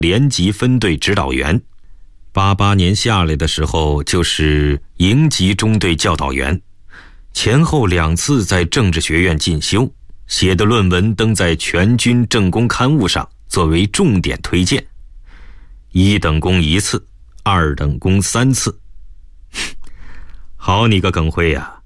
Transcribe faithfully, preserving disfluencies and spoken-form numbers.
连级分队指导员。八八年下来的时候就是营级中队教导员，前后两次在政治学院进修，写的论文登在全军政工刊物上作为重点推荐。一等功一次，二等功三次。好你个耿辉呀、啊！